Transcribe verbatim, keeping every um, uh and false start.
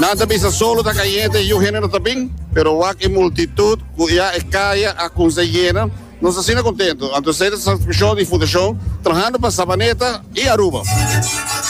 Nada bisa solo da caliente e o gênero também, pero aqui multitud já é caia a conseguir, não se assina contento. Então, essa show de fundação, trabajando para Sabaneta e Aruba.